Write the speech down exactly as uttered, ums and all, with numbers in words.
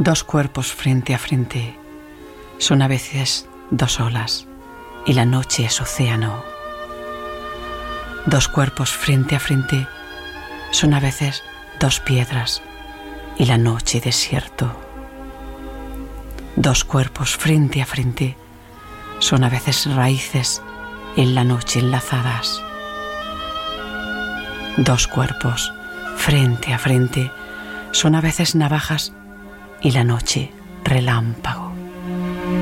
Dos cuerpos frente a frente son a veces dos olas y la noche es océano. Dos cuerpos frente a frente son a veces dos piedras y la noche desierto. Dos cuerpos frente a frente son a veces raíces en la noche enlazadas. Dos cuerpos frente a frente son a veces navajas y la noche relámpago.